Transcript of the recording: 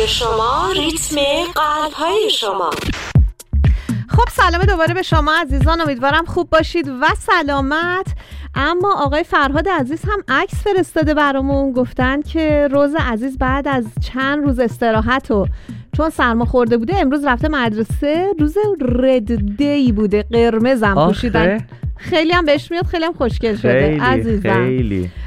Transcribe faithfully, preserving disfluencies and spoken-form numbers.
رادیو شما، ریتم قلب‌های شما. خب سلام دوباره به شما عزیزان، امیدوارم خوب باشید و سلامت. اما آقای فرهاد عزیز هم عکس فرستاده برامون، گفتن که روز عزیز بعد از چند روز استراحت و چون سرما خورده بوده امروز رفته مدرسه، روز رد دی بوده، قرمزم پوشیدن، خیلی هم بهش میاد، خیلی هم خوشگل شده خیلی عزیزم. خیلی